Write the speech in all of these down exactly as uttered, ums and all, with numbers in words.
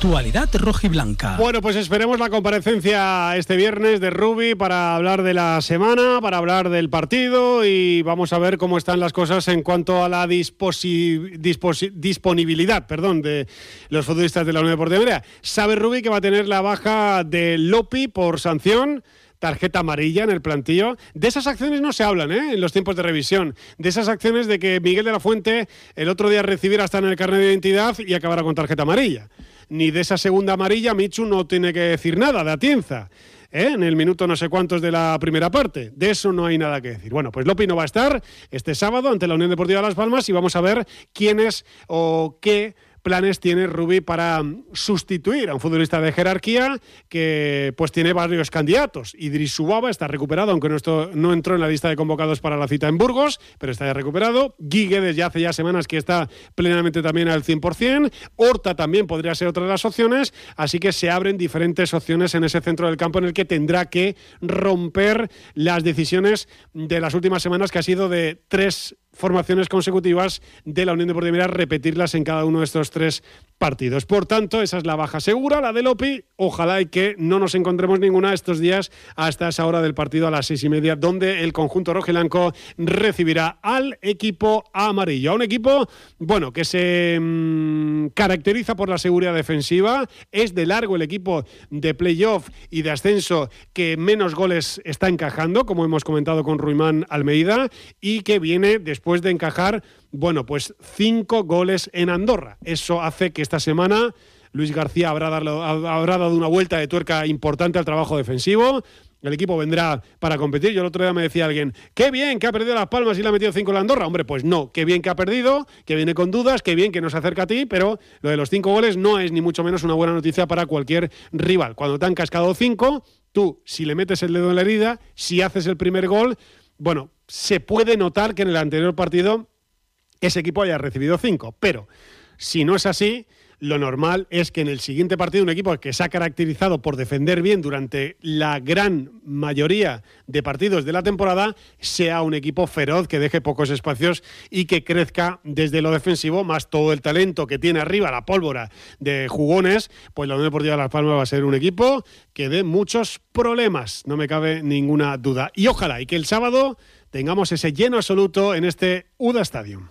Actualidad rojiblanca. Bueno, pues esperemos la comparecencia este viernes de Rubi para hablar de la semana, para hablar del partido y vamos a ver cómo están las cosas en cuanto a la disposi- disposi- disponibilidad perdón, de los futbolistas de la Unión Deportiva Almería. Sabe Rubi que va a tener la baja de Lopi por sanción, tarjeta amarilla en el plantillo. De esas acciones no se hablan, ¿eh? En los tiempos de revisión. De esas acciones de que Miguel de la Fuente el otro día recibiera hasta en el carnet de identidad y acabara con tarjeta amarilla. Ni de esa segunda amarilla Michu no tiene que decir nada, de Atienza, ¿eh? En el minuto no sé cuántos de la primera parte. De eso no hay nada que decir. Bueno, pues Lopi no va a estar este sábado ante la Unión Deportiva Las Palmas y vamos a ver quiénes o qué planes tiene Rubi para sustituir a un futbolista de jerarquía que pues tiene varios candidatos. Idris Subaba está recuperado, aunque no, esto, no entró en la lista de convocados para la cita en Burgos, pero está ya recuperado. Guigue desde hace ya semanas que está plenamente también al cien por ciento. Horta también podría ser otra de las opciones, así que se abren diferentes opciones en ese centro del campo en el que tendrá que romper las decisiones de las últimas semanas, que ha sido de tres formaciones consecutivas de la Unión Deportiva Almería, repetirlas en cada uno de estos tres partidos. Por tanto, esa es la baja segura, la de Lopi. Ojalá y que no nos encontremos ninguna estos días hasta esa hora del partido a las seis y media, donde el conjunto rojiblanco recibirá al equipo amarillo. A un equipo, bueno, que se mmm, caracteriza por la seguridad defensiva. Es de largo el equipo de playoff y de ascenso que menos goles está encajando, como hemos comentado con Ruimán Almeida, y que viene después Después de encajar, bueno, pues cinco goles en Andorra. Eso hace que esta semana Luis García habrá dado, habrá dado una vuelta de tuerca importante al trabajo defensivo. El equipo vendrá para competir. Yo el otro día me decía alguien, qué bien que ha perdido Las Palmas y le ha metido cinco en la Andorra. Hombre, pues no, qué bien que ha perdido, que viene con dudas, qué bien que nos acerca a ti, pero lo de los cinco goles no es ni mucho menos una buena noticia para cualquier rival. Cuando te han cascado cinco, tú, si le metes el dedo en la herida, si haces el primer gol, bueno, se puede notar que en el anterior partido ese equipo haya recibido cinco, pero si no es así, lo normal es que en el siguiente partido un equipo que se ha caracterizado por defender bien durante la gran mayoría de partidos de la temporada sea un equipo feroz, que deje pocos espacios y que crezca desde lo defensivo, más todo el talento que tiene arriba, la pólvora de jugones. Pues la Unión Deportiva Las Palmas va a ser un equipo que dé muchos problemas, no me cabe ninguna duda. Y ojalá y que el sábado tengamos ese lleno absoluto en este U D A Stadium.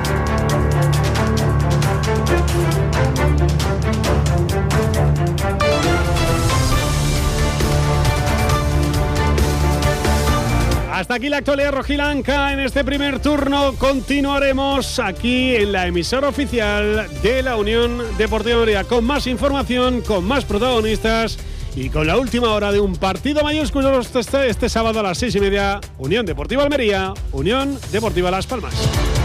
Hasta aquí la actualidad rojiblanca en este primer turno. Continuaremos aquí en la emisora oficial de la Unión Deportiva Almería con más información, con más protagonistas y con la última hora de un partido mayúsculo este, este sábado a las seis y media. Unión Deportiva Almería, Unión Deportiva Las Palmas.